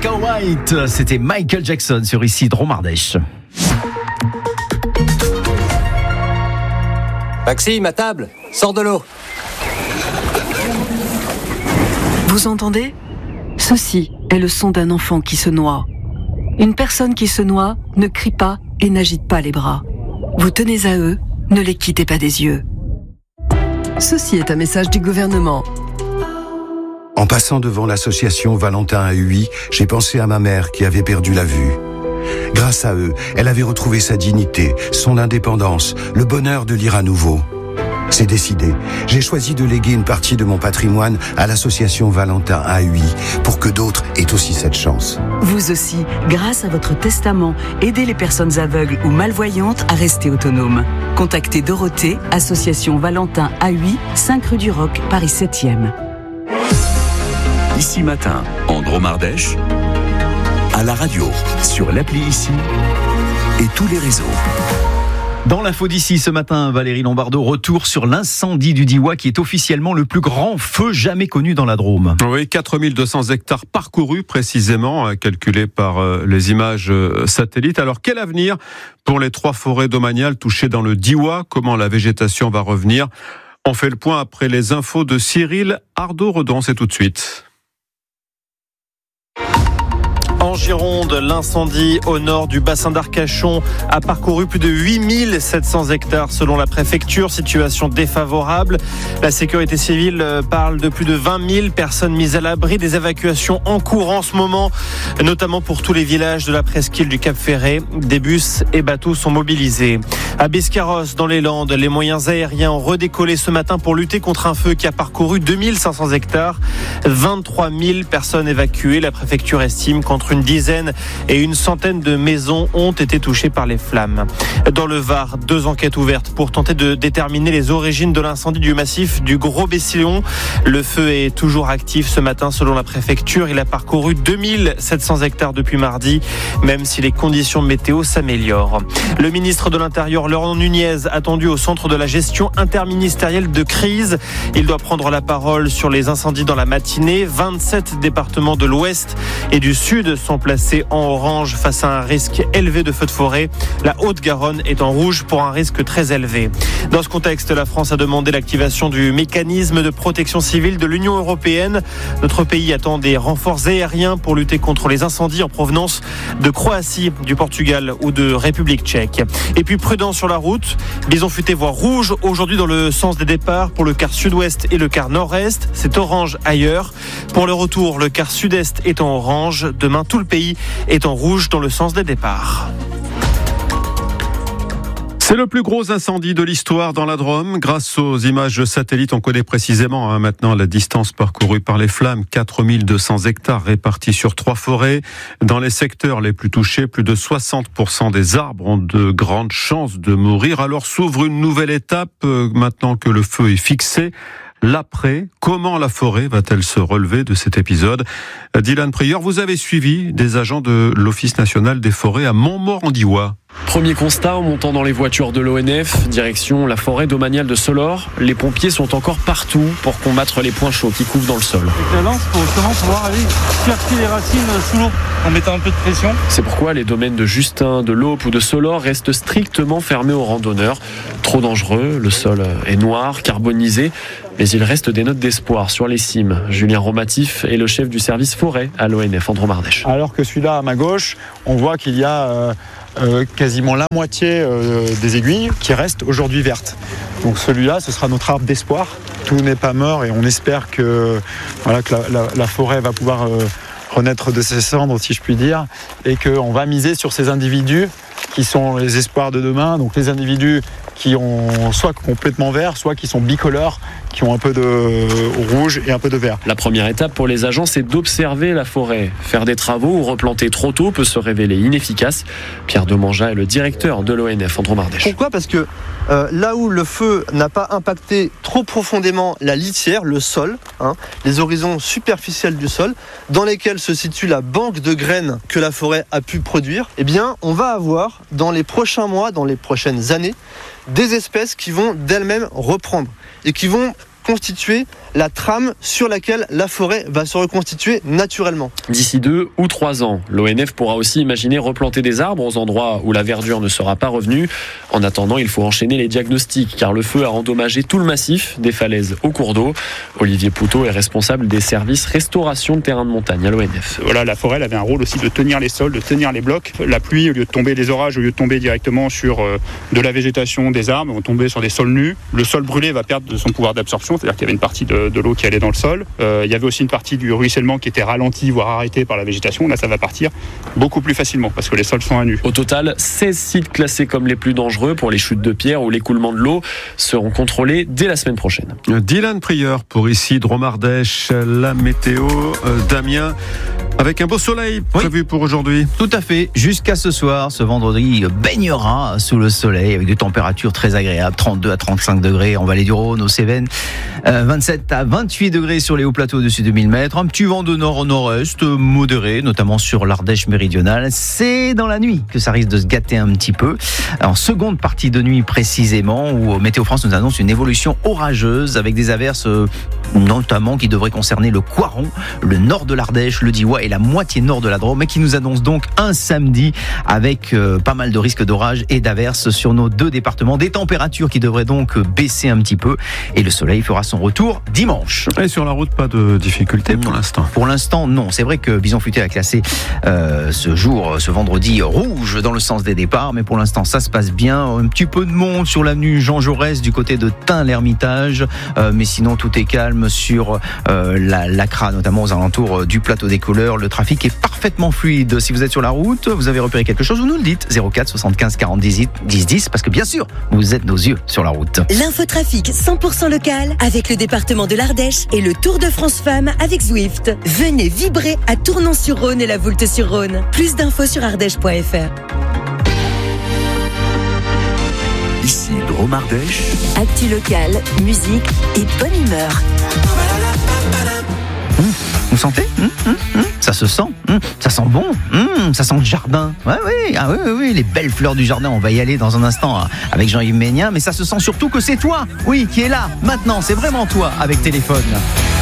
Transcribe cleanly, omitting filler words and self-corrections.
Black or White, c'était Michael Jackson sur ici Dromardèche. Maxime, à table, sors de l'eau. Vous entendez ? Ceci est le son d'un enfant qui se noie. Une personne qui se noie ne crie pas et n'agite pas les bras. Vous tenez à eux, ne les quittez pas des yeux. Ceci est un message du gouvernement. En passant devant l'association Valentin à Huy, j'ai pensé à ma mère qui avait perdu la vue. Grâce à eux, elle avait retrouvé sa dignité, son indépendance, le bonheur de lire à nouveau. C'est décidé. J'ai choisi de léguer une partie de mon patrimoine à l'association Valentin à Huy pour que d'autres aient aussi cette chance. Vous aussi, grâce à votre testament, aidez les personnes aveugles ou malvoyantes à rester autonomes. Contactez Dorothée, association Valentin à Huy, 5 rue du Roc, Paris 7e. Ici Matin, en Dromardèche, à la radio, sur l'appli Ici et tous les réseaux. Dans l'info d'ici ce matin, Valérie Lombardo, retour sur l'incendie du Diois qui est officiellement le plus grand feu jamais connu dans la Drôme. Oui, 4200 hectares parcourus précisément, calculés par les images satellites. Alors quel avenir pour les 3 forêts domaniales touchées dans le Diois ? Comment la végétation va revenir ? On fait le point après les infos de Cyril Ardo-Redon, c'est tout de suite. En Gironde, l'incendie au nord du bassin d'Arcachon a parcouru plus de 8700 hectares selon la préfecture, situation défavorable. La sécurité civile parle de plus de 20 000 personnes mises à l'abri, des évacuations en cours en ce moment, notamment pour tous les villages de la presqu'île du Cap-Ferret. Des bus et bateaux sont mobilisés. À Biscarrosse, dans les Landes, les moyens aériens ont redécollé ce matin pour lutter contre un feu qui a parcouru 2500 hectares. 23 000 personnes évacuées. La préfecture estime qu'entre une dizaine et une centaine de maisons ont été touchées par les flammes. Dans le Var, 2 enquêtes ouvertes pour tenter de déterminer les origines de l'incendie du massif du Gros-Bessillon. Le feu est toujours actif ce matin selon la préfecture. Il a parcouru 2700 hectares depuis mardi, même si les conditions météo s'améliorent. Le ministre de l'Intérieur, Laurent Nunez, attendu au centre de la gestion interministérielle de crise. Il doit prendre la parole sur les incendies dans la matinée. 27 départements de l'Ouest et du Sud sont placés en orange face à un risque élevé de feux de forêt. La Haute-Garonne est en rouge pour un risque très élevé. Dans ce contexte, la France a demandé l'activation du mécanisme de protection civile de l'Union européenne. Notre pays attend des renforts aériens pour lutter contre les incendies en provenance de Croatie, du Portugal ou de République tchèque. Et puis prudence sur la route. Bison futé voie rouge aujourd'hui dans le sens des départs pour le quart sud-ouest et le quart nord-est. C'est orange ailleurs. Pour le retour, le quart sud-est est en orange. Demain, tout le pays est en rouge dans le sens des départs. C'est le plus gros incendie de l'histoire dans la Drôme. Grâce aux images satellites, on connaît précisément maintenant la distance parcourue par les flammes. 4200 hectares répartis sur 3 forêts. Dans les secteurs les plus touchés, plus de 60% des arbres ont de grandes chances de mourir. Alors s'ouvre une nouvelle étape maintenant que le feu est fixé. L'après, comment la forêt va-t-elle se relever de cet épisode ? Dylan Prieur, vous avez suivi des agents de l'Office national des forêts à Montmort-en-Diois. Premier constat en montant dans les voitures de l'ONF, direction la forêt domaniale de Solor. Les pompiers sont encore partout pour combattre les points chauds qui couvent dans le sol. Avec la lance, il faut justement pouvoir aller chercher les racines sous l'eau en mettant un peu de pression. C'est pourquoi les domaines de Justin, de l'Aupe ou de Solor restent strictement fermés aux randonneurs. Trop dangereux, le sol est noir, carbonisé, mais il reste des notes d'espoir sur les cimes. Julien Romatif est le chef du service forêt à l'ONF en Dromardèche. Alors que celui-là à ma gauche, on voit qu'il y a quasiment la moitié des aiguilles qui restent aujourd'hui vertes. Donc celui-là, ce sera notre arbre d'espoir. Tout n'est pas mort et on espère que la forêt va pouvoir renaître de ses cendres, si je puis dire, et qu'on va miser sur ces individus qui sont les espoirs de demain, donc les individus qui ont soit complètement vert, soit qui sont bicolores, qui ont un peu de rouge et un peu de vert. La première étape pour les agents, c'est d'observer la forêt. Faire des travaux ou replanter trop tôt peut se révéler inefficace. Pierre Demanja est le directeur de l'ONF en Dromardèche. Pourquoi ? Parce que là où le feu n'a pas impacté trop profondément la litière, le sol, les horizons superficiels du sol, dans lesquels se situe la banque de graines que la forêt a pu produire, eh bien, on va avoir dans les prochains mois, dans les prochaines années, des espèces qui vont d'elles-mêmes reprendre et qui vont constituer la trame sur laquelle la forêt va se reconstituer naturellement. D'ici 2 ou 3 ans, l'ONF pourra aussi imaginer replanter des arbres aux endroits où la verdure ne sera pas revenue. En attendant, il faut enchaîner les diagnostics car le feu a endommagé tout le massif, des falaises au cours d'eau. Olivier Poutot est responsable des services restauration de terrains de montagne à l'ONF. Voilà, la forêt elle avait un rôle aussi de tenir les sols, de tenir les blocs. La pluie, au lieu de tomber, les orages, au lieu de tomber directement sur de la végétation, des arbres, vont tomber sur des sols nus. Le sol brûlé va perdre de son pouvoir d'absorption, c'est-à-dire qu'il y avait une partie de l'eau qui allait dans le sol. Il y avait aussi une partie du ruissellement qui était ralentie, voire arrêtée par la végétation. Là, ça va partir beaucoup plus facilement parce que les sols sont à nu. Au total, 16 sites classés comme les plus dangereux pour les chutes de pierre ou l'écoulement de l'eau seront contrôlés dès la semaine prochaine. Dylan Prieur pour ici Dromardèche, la météo, Damien. Avec un beau soleil prévu pour aujourd'hui. Tout à fait. Jusqu'à ce soir, ce vendredi baignera sous le soleil avec des températures très agréables, 32 à 35 degrés en vallée du Rhône, aux Cévennes, 27 à 28 degrés sur les hauts plateaux au-dessus de 1000 mètres. Un petit vent de nord au nord-est, modéré, notamment sur l'Ardèche méridionale. C'est dans la nuit que ça risque de se gâter un petit peu. En seconde partie de nuit précisément, où Météo France nous annonce une évolution orageuse avec des averses notamment qui devraient concerner le Coiron, le nord de l'Ardèche, le Diois et la moitié nord de la Drôme, mais qui nous annonce donc un samedi avec pas mal de risques d'orage et d'averses sur nos 2 départements. Des températures qui devraient donc baisser un petit peu et le soleil fera son retour dimanche. Et sur la route, pas de difficultés pour l'instant. Pour l'instant, non. C'est vrai que Bison Futé a classé ce vendredi rouge dans le sens des départs, mais pour l'instant ça se passe bien. Un petit peu de monde sur l'avenue Jean Jaurès du côté de Tain-l'Hermitage, mais sinon tout est calme sur l'Acra, notamment aux alentours du plateau des Couleurs. Le trafic est parfaitement fluide. Si vous êtes sur la route, vous avez repéré quelque chose, vous nous le dites. 04 75 40 10 10, parce que bien sûr, vous êtes nos yeux sur la route. L'infotrafic 100% local avec le département de l'Ardèche et le Tour de France Femmes avec Zwift. Venez vibrer à Tournon-sur-Rhône et la Voulte-sur-Rhône. Plus d'infos sur ardèche.fr. Ici Dromardèche. Actu local, musique et bonne humeur. Vous sentez Ça se sent, ça sent bon, ça sent le jardin. Oui, les belles fleurs du jardin. On va y aller dans un instant avec Jean-Yves Ménien, mais ça se sent surtout que c'est toi, qui est là, maintenant. C'est vraiment toi avec téléphone.